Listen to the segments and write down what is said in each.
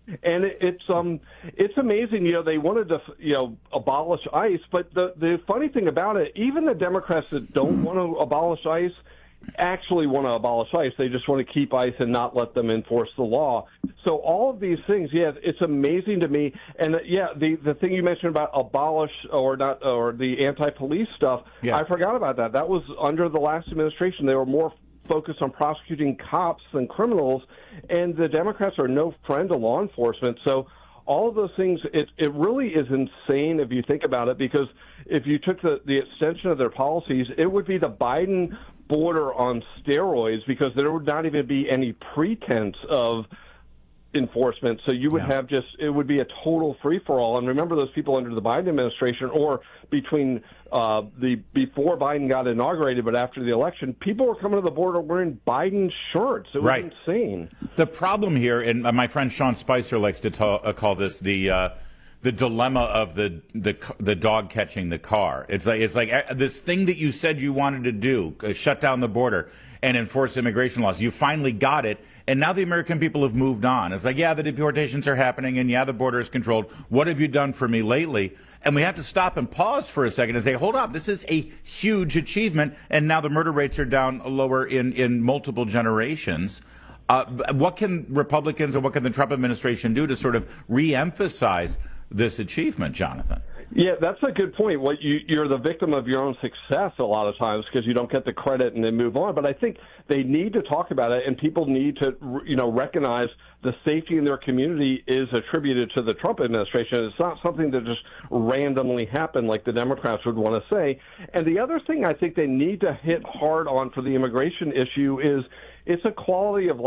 And it's amazing. They wanted to abolish ICE, but the funny thing about it, even the Democrats that don't want to abolish ICE actually want to abolish ICE. They just want to keep ICE and not let them enforce the law. So all of these things, it's amazing to me. And the thing you mentioned about abolish or not, or the anti-police stuff, I forgot about that. That was under the last administration. They were more focused on prosecuting cops than criminals, and the Democrats are no friend to law enforcement. So all of those things, it really is insane if you think about it, because if you took the extension of their policies, it would be the Biden border on steroids, because there would not even be any pretense of enforcement. So you would have it would be a total free-for-all. And remember, those people under the Biden administration, or between before Biden got inaugurated but after the election, people were coming to the border wearing Biden shirts. It was insane. The problem here, and my friend Sean Spicer likes to call this the dilemma of the dog catching the car. It's like this thing that you said you wanted to do, shut down the border and enforce immigration laws. You finally got it, and now the American people have moved on. It's like, the deportations are happening, and the border is controlled. What have you done for me lately? And we have to stop and pause for a second and say, hold up, this is a huge achievement, and now the murder rates are down lower in multiple generations. What can Republicans or what can the Trump administration do to sort of re-emphasize this achievement, Jonathan? Yeah, that's a good point. You're the victim of your own success a lot of times, because you don't get the credit and then move on. But I think they need to talk about it, and people need to, recognize the safety in their community is attributed to the Trump administration. It's not something that just randomly happened like the Democrats would want to say. And the other thing I think they need to hit hard on for the immigration issue is it's a quality of life,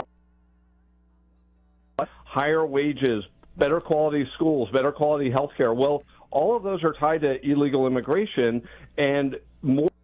higher wages, better quality schools, better quality health care. Well, all of those are tied to illegal immigration, and more